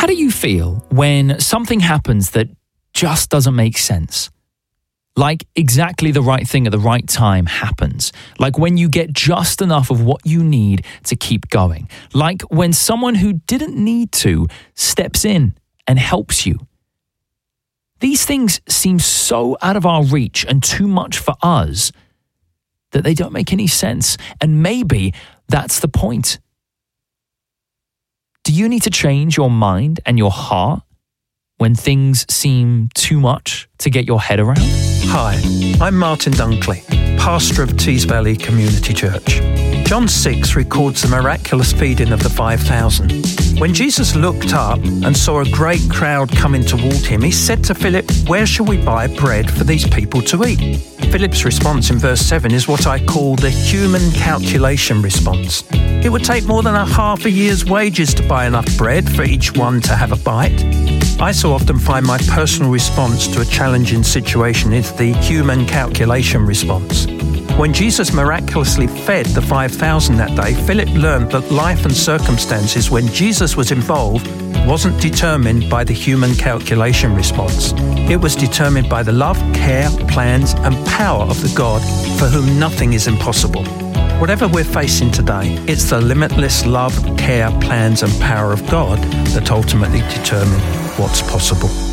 How do you feel when something happens that just doesn't make sense? Like exactly the right thing at the right time happens. Like when you get just enough of what you need to keep going. Like when someone who didn't need to steps in and helps you. These things seem so out of our reach and too much for us that they don't make any sense. And maybe that's the point. Do you need to change your mind and your heart when things seem too much to get your head around? Hi, I'm Martin Dunkley, pastor of Tees Valley Community Church. John 6 records the miraculous feeding of the 5,000. When Jesus looked up and saw a great crowd coming toward him, he said to Philip, "Where shall we buy bread for these people to eat?" Philip's response in verse 7 is what I call the human calculation response. It would take more than a half a year's wages to buy enough bread for each one to have a bite. I so often find my personal response to a challenging situation is the human calculation response. When Jesus miraculously fed the 5,000 that day, Philip learned that life and circumstances when Jesus was involved wasn't determined by the human calculation response. It was determined by the love, care, plans and power of the God for whom nothing is impossible. Whatever we're facing today, it's the limitless love, care, plans and power of God that ultimately determine what's possible.